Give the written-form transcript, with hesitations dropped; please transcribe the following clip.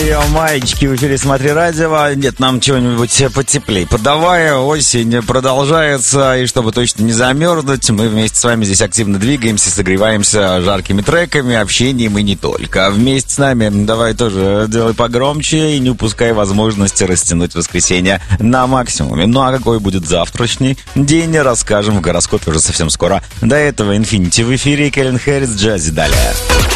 Маечки в эфире «Смотри радио». Нет, нам чего-нибудь потеплее подавай. Осень продолжается, и чтобы точно не замерзнуть, мы вместе с вами здесь активно двигаемся, согреваемся жаркими треками, общением и не только. Вместе с нами давай тоже делай погромче и не упускай возможности растянуть воскресенье на максимуме. Ну а какой будет завтрашний день, расскажем в гороскопе уже совсем скоро. До этого Infinity в эфире, Кэлен Хэрис, Джази далее.